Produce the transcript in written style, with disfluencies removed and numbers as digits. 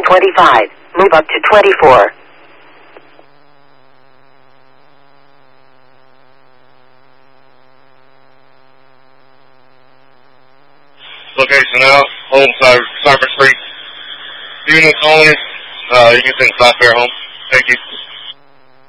25. Move up to 24. Location now, home Cypress Street. Units only, you can send South Fair home. Thank you.